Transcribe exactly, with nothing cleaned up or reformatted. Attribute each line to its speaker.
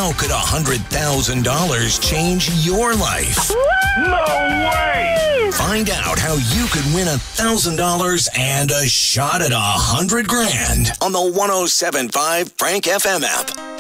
Speaker 1: How could one hundred thousand dollars change your life?
Speaker 2: No way!
Speaker 1: Find out how you could win one thousand dollars and a shot at one hundred grand on the one oh seven point five Frank F M app.